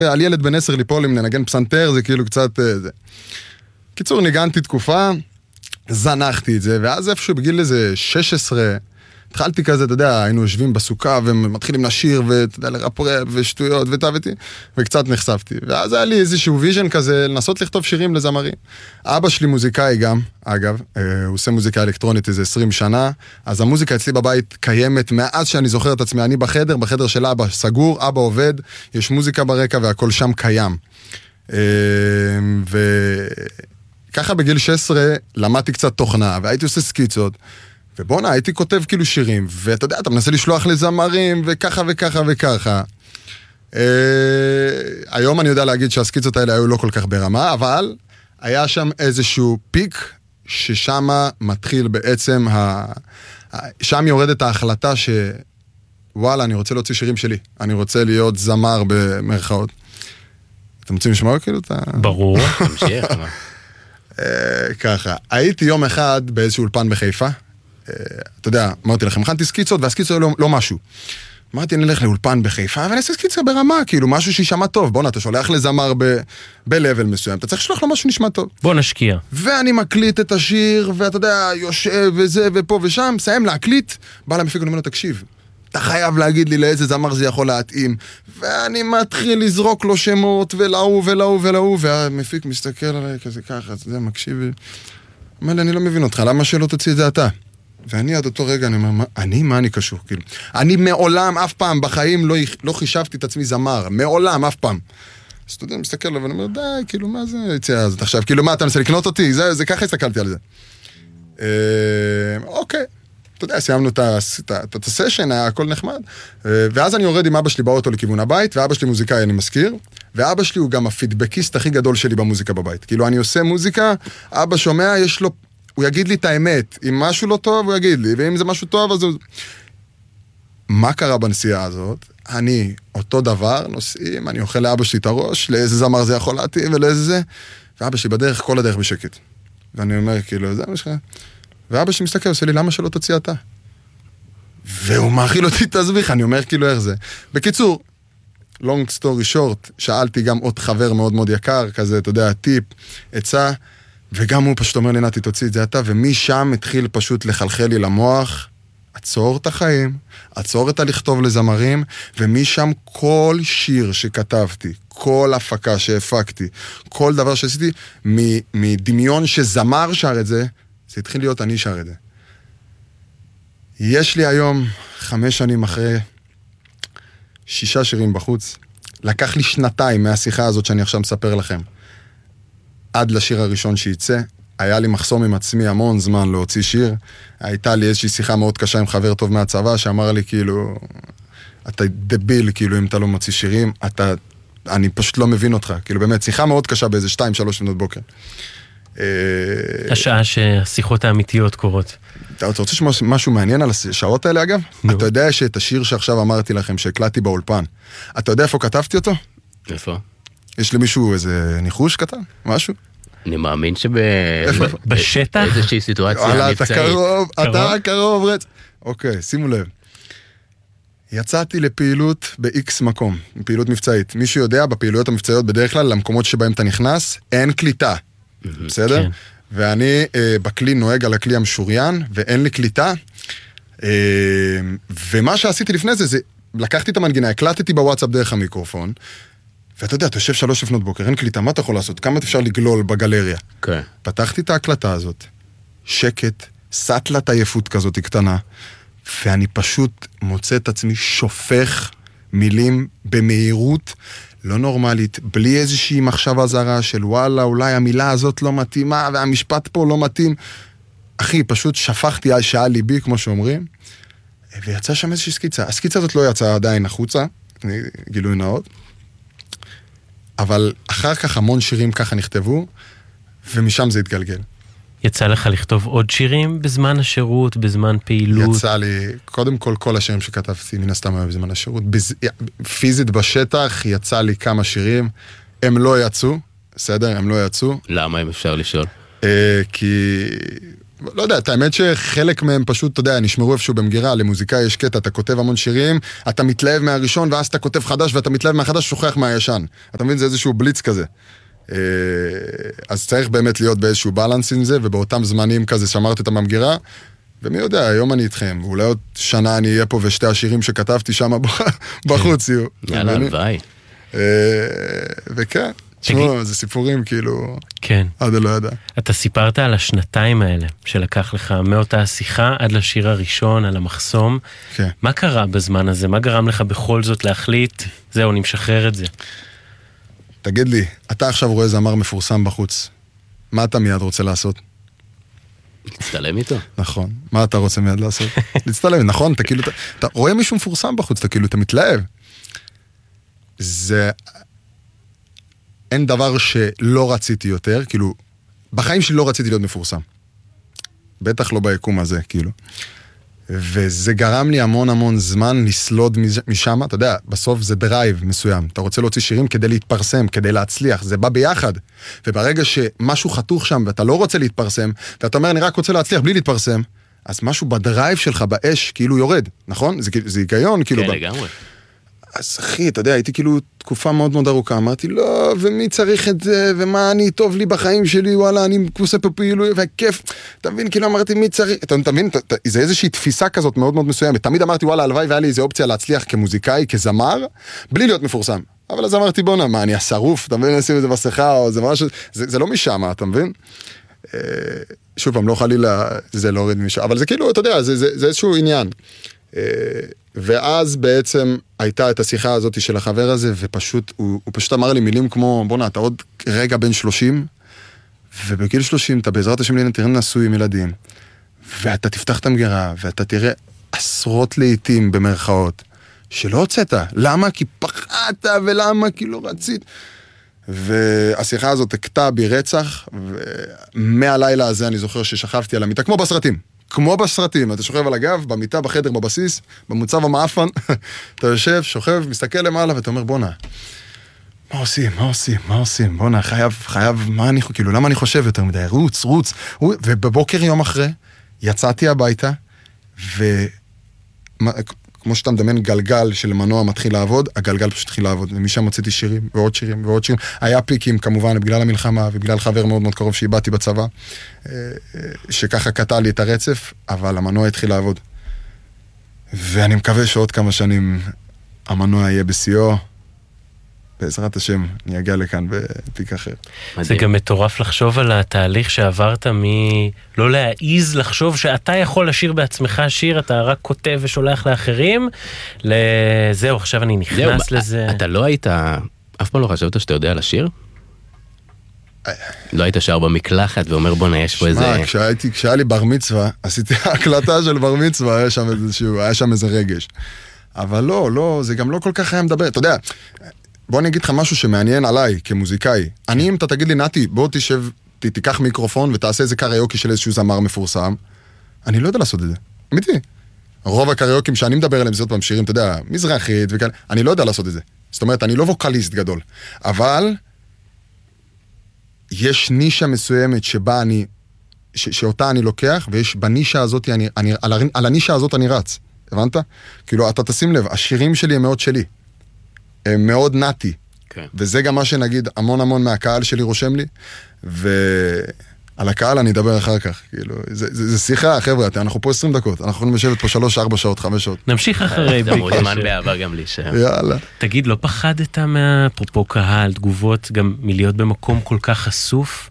על ילד בן 10 ליפול עם לנגן פסנתר, זה כאילו קצת... קיצור, ניגנתי תקופה, זנחתי את זה, ואז איפשהו בגיל איזה 16, התחלתי כזה, אתה יודע, היינו יושבים בסוכה, ומתחילים לשיר, ואתה יודע, לרפרפ, ושטויות, וקצת נחשפתי. ואז היה לי איזשהו ויז'ן כזה, לנסות לכתוב שירים לזמרים. אבא שלי מוזיקאי גם, אגב, הוא עושה מוזיקה אלקטרונית איזה 20 שנה, אז המוזיקה אצלי בבית קיימת, מאז שאני זוכר את עצמי, אני בחדר של אבא סגור, אבא עובד, יש מוזיקה ברקע, והכל שם קיים. וככה בגיל 16 למדתי קצת תוכנה, והייתי עושה סקיצות, ובונה, הייתי כותב כאילו שירים, ואתה יודע, אתה מנסה לשלוח לזמרים, וככה וככה וככה. היום אני יודע להגיד שהסקיצות האלה היו לא כל כך ברמה, אבל היה שם איזשהו פיק, ששם מתחיל בעצם, שם יורדת ההחלטה שוואלה, אני רוצה להוציא שירים שלי, אני רוצה להיות זמר במרכאות. אתם רוצים לשמוע כאילו? ברור, תמשיך. ככה, הייתי יום אחד באיזשהו אולפן בחיפה, אתה יודע, אמרתי לכם, הכנתי סקיצות, והסקיצות לא משהו. אמרתי, אני אלך לאולפן בחיפה, ואני אעשה סקיצה ברמה, כאילו, משהו שישמע טוב. בוא, אתה שולח לזמר ב-level מסוים, אתה צריך לשלוח לו משהו נשמע טוב. בוא נשקיע. ואני מקליט את השיר, ואתה יודע, יושב וזה ופה ושם, מסיים להקליט, בא למפיק ומנו, תקשיב, אתה חייב להגיד לי לאיזה זמר זה יכול להתאים. ואני מתחיל לזרוק לו שמות, ולהוא, והמפיק מסתכל עליי כזה ככה, אתה יודע, מקשיב, אומר לי, אני לא מבין אותך, למה שלא תוציא את זה אתה? ואני עד אותו רגע, אני אומר, מה אני קשור? כאילו, אני מעולם, אף פעם, בחיים לא חישבתי את עצמי זמר, מעולם, אף פעם. אז אתה יודע, מסתכל עליו, ואני אומר, די, כאילו, מה זה יציאה הזאת עכשיו? כאילו, מה, אתה מנסה לקנות אותי? זה ככה הסתכלתי על זה. אוקיי. אתה יודע, סיימנו את הסשן, היה הכל נחמד. ואז אני יורד עם אבא שלי באוטו לכיוון הבית, ואבא שלי מוזיקאי, אני מזכיר. ואבא שלי הוא גם הפידבקיסט הכי גדול שלי במוזיקה בבית. כאילו, אני עושה מוזיקה, אבא שומע, יש לו... הוא יגיד לי את האמת, אם משהו לא טוב, הוא יגיד לי, ואם זה משהו טוב, אז הוא... מה קרה בנסיעה הזאת? אני, אותו דבר, נוסעים, אני אוכל לאבא שלי את הראש, לאיזה זמר זה יכול להתאים ולאיזה זה, ואבא שלי בדרך, כל הדרך בשקט. ואני אומר, כאילו, זה מה שלך? ואבא שלי מסתכל, עושה לי, למה שלא תוציא אתה? והוא מאכיל אותי את הזביך, אני אומר, כאילו, איך זה? בקיצור, long story short, שאלתי גם עוד חבר מאוד מאוד יקר, כזה, אתה יודע, טיפ, עצה, וגם הוא פשוט אומר לי, נתי, תוציא את זה אתה, ומשם התחיל פשוט לחלחל לי למוח, עצור את החיים, עצור את הלכתוב לזמרים, ומשם כל שיר שכתבתי, כל הפקה שהפקתי, כל דבר שעשיתי, מדמיון שזמר שר את זה, זה התחיל להיות אני שר את זה. יש לי היום 5 שנים אחרי 6 שירים בחוץ, לקח לי 2 מהשיחה הזאת שאני עכשיו מספר לכם, עד לשיר הראשון שייצא, היה לי מחסום עם עצמי המון זמן להוציא שיר, הייתה לי איזושהי שיחה מאוד קשה עם חבר טוב מהצבא, שאמר לי כאילו, אתה דביל, כאילו אם אתה לא מוציא שירים, אני פשוט לא מבין אותך, כאילו באמת, שיחה מאוד קשה באיזה 2-3 לפנות בוקר. השעה שהשיחות האמיתיות קורות. אתה רוצה משהו מעניין על השעות האלה אגב? אתה יודע שאת השיר שעכשיו אמרתי לכם, שהקלטתי באולפן, אתה יודע איפה כתבתי אותו? איפה? יש למישהו איזה ניחוש קטן? משהו? אני מאמין בשטח? איזושהי סיטואציה מבצעית. אתה קרוב, רץ. אוקיי, שימו לב. יצאתי לפעילות ב-X מקום, פעילות מבצעית. מי שיודע, בפעילויות המבצעיות בדרך כלל, למקומות שבהם אתה נכנס, אין קליטה. בסדר? ואני בכלי נוהג על הכלי המשוריין, ואין לי קליטה. ומה שעשיתי לפני זה, לקחתי את המנגינה, הקלטתי בוואטסאפ דרך המיקרופון, ואתה יודע, אתה יושב 3 לפנות בוקר, אין קליטה, מה אתה יכול לעשות? כמה אפשר לגלול בגלריה? כן. פתחתי את ההקלטה הזאת, שקט, סטלת עייפות כזאת קטנה, ואני פשוט מוצא את עצמי שופך מילים במהירות לא נורמלית, בלי איזושהי מחשבה זרה של וואלה, אולי המילה הזאת לא מתאימה, והמשפט פה לא מתאים. אחי, פשוט שפכתי שעה ליבי, כמו שאומרים, ויצא שם איזושהי סקיצה. הסקיצה הזאת לא יצאה עדיין החוצה, גילוי נאות, אבל אחר כך המון שירים ככה נכתבו, ומשם זה התגלגל. יצא לך לכתוב עוד שירים בזמן השירות, בזמן פעילות? יצא לי, קודם כל השירים שכתבתי, מן הסתם היה בזמן השירות, פיזית בשטח יצא לי כמה שירים, הם לא יצאו, בסדר? הם לא יצאו. למה, אם אפשר לשאול? כי לא יודע, את האמת שחלק מהם פשוט, אתה יודע, נשמרו איפשהו במגירה, למוזיקאי יש קטע, אתה כותב המון שירים, אתה מתלהב מהראשון, ואז אתה כותב חדש, ואתה מתלהב מהחדש, שוכח מהישן. אתה מבין, זה איזשהו בליץ כזה. אז צריך באמת להיות באיזשהו בלנס עם זה, ובאותם זמנים כזה שמרתי אותם במגירה, ומי יודע, היום אני איתכם, ואולי עוד שנה אני אהיה פה, ושתי השירים שכתבתי שם בחוץ יהיו. יאללה, הלוואי. וכן. תשמעו, זה סיפורים כאילו... כן. עד לא ידע. אתה סיפרת על השנתיים האלה שלקח לך מאותה השיחה עד לשיר הראשון, על המחסום. כן. מה קרה בזמן הזה? מה גרם לך בכל זאת להחליט? זהו, נמשחרר את זה. תגיד לי, אתה עכשיו רואה זמר מפורסם בחוץ. מה אתה מיד רוצה לעשות? להצטלם איתו. נכון. מה אתה רוצה מיד לעשות? להצטלם, נכון? אתה כאילו... אתה רואה מישהו מפורסם בחוץ, אתה כאילו, אתה מתלהב. זה... אין דבר שלא רציתי יותר, כאילו, בחיים שלי לא רציתי להיות מפורסם. בטח לא ביקום הזה, כאילו. וזה גרם לי המון זמן לסלוד משם, אתה יודע, בסוף זה דרייב מסוים. אתה רוצה להוציא שירים כדי להתפרסם, כדי להצליח, זה בא ביחד. וברגע שמשהו חתוך שם ואתה לא רוצה להתפרסם, ואתה אומר, אני רק רוצה להצליח בלי להתפרסם, אז משהו בדרייב שלך, באש, כאילו יורד, נכון? זה היגיון, כאילו. כן, לגמרי. אז אחי, אתה יודע, הייתי כאילו תקופה מאוד ארוכה, אמרתי, לא, ומי צריך את זה, ומה אני טוב לי בחיים שלי, וואלה, אני עושה פה פעילוי, והכיף, אתה מבין, כאילו אמרתי, מי צריך, אתה מבין, זה איזושהי תפיסה כזאת מאוד מסוימת, תמיד אמרתי, וואלה, הלוואי, והיה לי איזו אופציה להצליח כמוזיקאי, כזמר, בלי להיות מפורסם, אבל אז אמרתי, בונה, מה, אני השרוף, אתה מבין, נשים את זה בסכה, או זה משהו, זה לא משם, אתה מבין? שוב פעם, לא חלילה, זה לא הוריד משם, אבל זה כאילו, אתה יודע, זה איזשהו עניין. ואז בעצם הייתה את השיחה הזאת של החבר הזה, ופשוט, הוא פשוט אמר לי מילים כמו, בונה, אתה עוד רגע בן 30, ובגיל 30 אתה בעזרת השם תראה נשוי עם ילדים, ואתה תפתח את המגירה, ואתה תראה עשרות לעיתים במרכאות, שלא הוצאת. למה? כי פחדת, ולמה? כי לא רצית. והשיחה הזאת הקטע בי רצח, ומהלילה הזה אני זוכר ששכבתי על המיטה, כמו בסרטים, אתה שוכב על הגב, במיטה, בחדר, בבסיס, במוצב המאפן, אתה יושב, שוכב, מסתכל למעלה, ואתה אומר, בונה, מה עושים? בונה, חייב, כאילו, למה אני חושב יותר מדי? רוץ, ובבוקר יום אחרי, יצאתי הביתה, כמו שאתה מדמיין גלגל של מנוע מתחיל לעבוד, הגלגל פשוט התחיל לעבוד, ומשם מוצאתי שירים, ועוד שירים. היה פיקים כמובן, בגלל המלחמה, ובגלל חבר מאוד קרוב שאיבדתי בצבא, שככה קטע לי את הרצף, אבל המנוע התחיל לעבוד. ואני מקווה שעוד כמה שנים המנוע יהיה בשיאו, בעזרת השם, אני אגיע לכאן בפיק אחר. זה גם מטורף לחשוב על התהליך שעברת לא להעיז לחשוב שאתה יכול לשיר בעצמך שיר, אתה רק כותב ושולח לאחרים, זהו, עכשיו אני נכנס לזה. אתה לא היית, אף פעם לא חשבת שאתה יודע לשיר? לא היית שר במקלחת ואומר בוא יש פה איזה... כשהיה לי בר מצווה, עשיתי הקלטה של בר מצווה, היה שם איזה רגש. אבל לא, זה גם לא כל כך היה מדבר, אתה יודע... בוא אני אגיד לך משהו שמעניין עליי כמוזיקאי. אני, אם אתה תגיד לי, נתי, בוא תשב, תיקח מיקרופון ותעשה איזה קריוקי של איזשהו זמר מפורסם, אני לא יודע לעשות את זה. אמיתי. רוב הקריוקים שאני מדבר עליהם, זה עוד פעם שירים, אתה יודע, מזרחית וכאלה, אני לא יודע לעשות את זה. זאת אומרת, אני לא ווקליסט גדול. אבל יש נישה מסוימת שבה שאותה אני לוקח, ויש בנישה הזאת, על הנישה הזאת אני רץ. הבנת? כאילו, אתה תשים לב, השירים שלי הם מאוד שלי. הם מאוד נתי, okay. וזה גם מה שנגיד המון מהקהל שלי רושם לי, ועל הקהל אני אדבר אחר כך, כאילו, זה שיחה, חבר'ה, אנחנו פה 20 דקות, אנחנו יכולים לשבת פה 3, 4 שעות, 5 שעות. נמשיך אחרי. אתה מוזמן בעבר גם להישאר. יאללה. תגיד, לא פחדת מהפרופו קהל, תגובות, גם מלהיות במקום כל כך חשוף?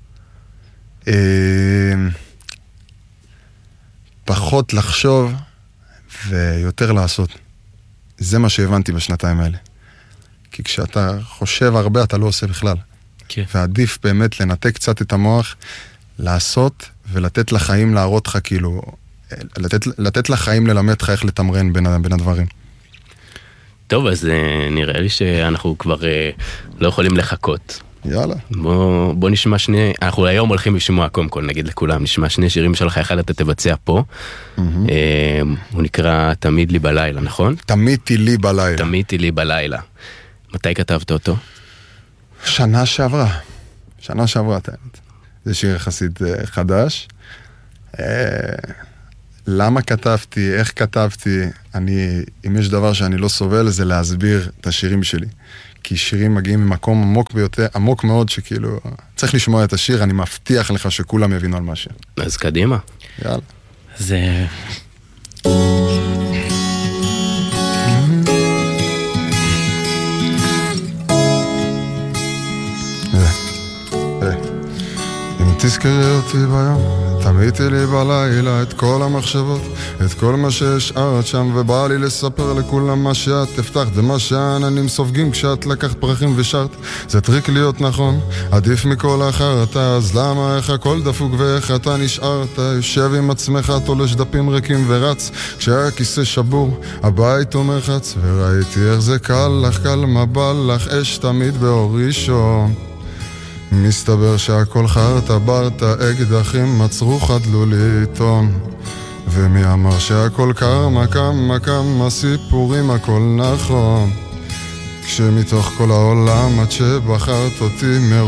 פחות לחשוב, ויותר לעשות. זה מה שהבנתי בשנתיים האלה. כי כשאתה חושב הרבה, אתה לא עושה בכלל. כן. ועדיף באמת לנתק קצת את המוח, לעשות ולתת לחיים להראות לך, כאילו, לתת לחיים ללמד לך איך לתמרן בין הדברים. טוב, אז נראה לי שאנחנו כבר לא יכולים לחכות. יאללה. בוא נשמע שני, אנחנו היום הולכים לשמוע, קודם כל נגיד לכולם, נשמע שני שירים שלך, אחד אתה תבצע פה, הוא נקרא תמיד לי בלילה, נכון? תמיד לי בלילה. תמיד לי בלילה. מתי כתבת אותו? שנה שעברה, את האמת. זה שיר יחסית חדש. למה כתבתי, איך כתבתי, אם יש דבר שאני לא סובל, זה להסביר את השירים שלי. כי שירים מגיעים ממקום עמוק ביותר, עמוק מאוד, שכאילו, צריך לשמוע את השיר, אני מבטיח לך שכולם יבינו על משהו. אז קדימה. יאללה. זה... אם תזכרי אותי ביום, תמיתי לי בלילה את כל המחשבות, את כל מה שהשארת שם, ובא לי לספר לכולם מה שאת הבטחת, זה מה שהעננים סופגים כשאת לקחת פרחים ושרת. זה טריק להיות נכון, עדיף מכל אחרתה, אז למה איך הכל דפוק ואיך אתה נשארת? יושב עם עצמך, תולש דפים ריקים ורץ, כשהכיסא שבור, הבית הוא מרחץ, וראיתי איך זה קל לך, קל מה בא לך, אש תמיד באור ראשון. מסתבר שהכל חרטה ברטה, אקדחים מצרו חדלו לעיתון, ומי אמר שהכל קרמה, כמה סיפורים הכל נכון, כשמתוך כל העולם את שבחרת אותי